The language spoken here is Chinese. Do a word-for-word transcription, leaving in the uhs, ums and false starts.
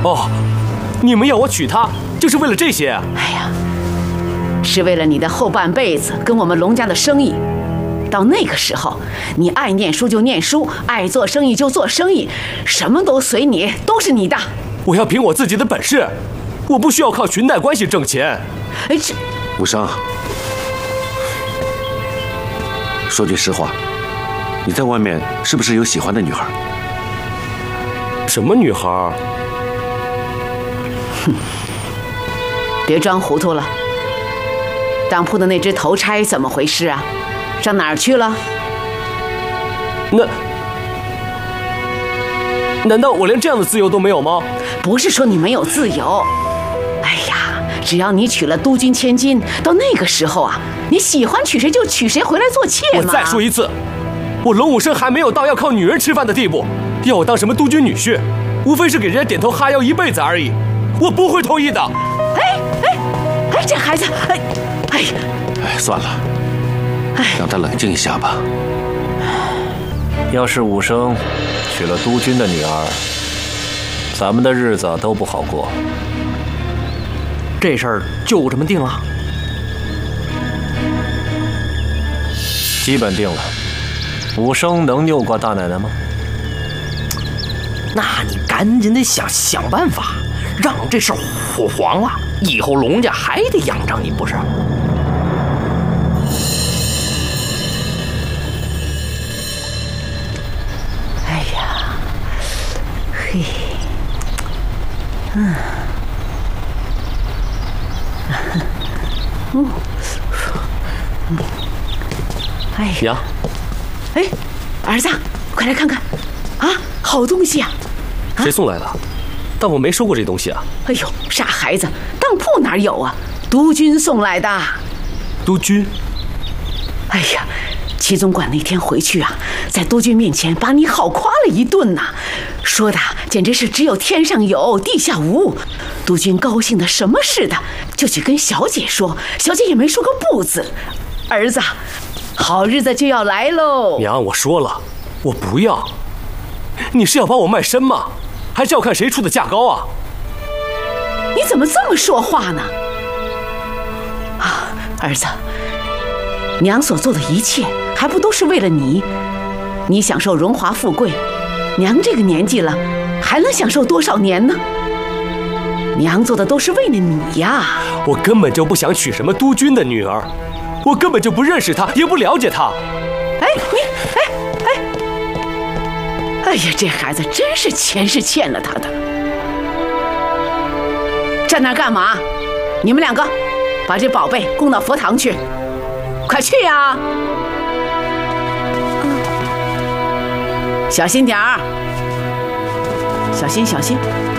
哦，你们要我娶她，就是为了这些啊？ 哎呀，是为了你的后半辈子跟我们龙家的生意。到那个时候，你爱念书就念书，爱做生意就做生意，什么都随你，都是你的。 我要凭我自己的本事，我不需要靠裙带关系挣钱。 哎，这无伤，说句实话，你在外面是不是有喜欢的女孩？ 什么女孩？ 哼，别装糊涂了。当铺的那只头钗怎么回事啊？上哪儿去了？ 那难道我连这样的自由都没有吗？ 不是说你没有自由，哎呀，只要你娶了督军千金，到那个时候啊，你喜欢娶谁就娶谁回来做妾嘛。 我再说一次，我龙武生还没有到要靠女人吃饭的地步，要我当什么督军女婿，无非是给人家点头哈腰一辈子而已，我不会同意的。 哎哎哎，这孩子，哎哎哎，算了。让他冷静一下吧。 要是武生娶了督军的女儿，咱们的日子都不好过。 这事儿就这么定了？ 基本定了。武生能拗过大奶奶吗？ 那你赶紧得想想办法，让这事儿火黄了，以后龙家还得仰仗你不是？ 嘿，嗯，嗯，嗯，哎呀， 娘， 哎，儿子，快来看看，啊，好东西啊！ 谁送来的？但我没收过这东西啊！ 哎呦，傻孩子，当铺哪有啊？督军送来的。 督军？ 哎呀！齐总管那天回去啊，在督军面前把你好夸了一顿呐、啊，说的简直是只有天上有地下无。督军高兴的什么似的，就去跟小姐说，小姐也没说个不字。儿子，好日子就要来喽！ 娘，我说了，我不要。你是要把我卖身吗？还是要看谁出的价高啊？ 你怎么这么说话呢？啊，儿子，娘所做的一切还不都是为了你？你享受荣华富贵，娘这个年纪了，还能享受多少年呢？娘做的都是为了你呀！ 我根本就不想娶什么督军的女儿，我根本就不认识她，也不了解她。 哎，你，哎哎，哎呀，这孩子真是钱是欠了他的。站那儿干嘛？你们两个，把这宝贝供到佛堂去，快去呀！小心点儿，小心小心。